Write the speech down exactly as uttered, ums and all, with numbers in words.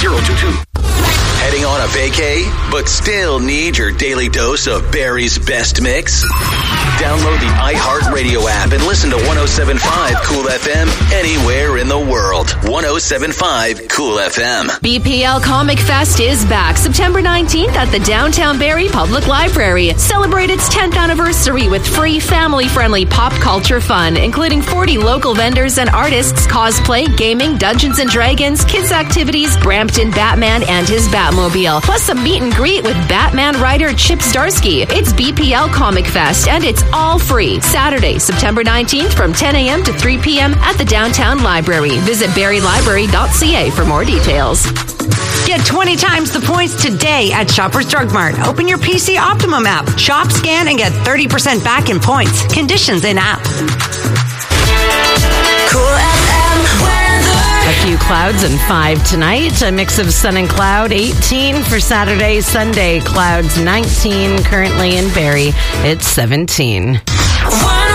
zero two two. Heading on a vacay, but still need your daily dose of Barry's best mix? Download the iHeartRadio app and listen to one oh seven point five Cool F M anywhere in the world. one oh seven point five Cool F M. B P L Comic Fest is back September nineteenth at the Downtown Barrie Public Library. Celebrate its tenth anniversary with free family-friendly pop culture fun, including forty local vendors and artists, cosplay, gaming, Dungeons and Dragons, kids activities, Brampton Batman and his Batmobile, plus a meet and greet with Batman writer Chip Zdarsky. It's B P L Comic Fest, and it's all free. Saturday, September nineteenth from ten a.m. to three p.m. at the Downtown Library. Visit barrie library dot c a for more details. Get twenty times the points today at Shoppers Drug Mart. Open your P C Optimum app. Shop, scan, and get thirty percent back in points. Conditions in app. Cool F M weather. A few clouds and five tonight. A mix of sun and cloud. eighteen for Saturday, Sunday. Clouds nineteen. Currently in Barrie, it's seventeen. one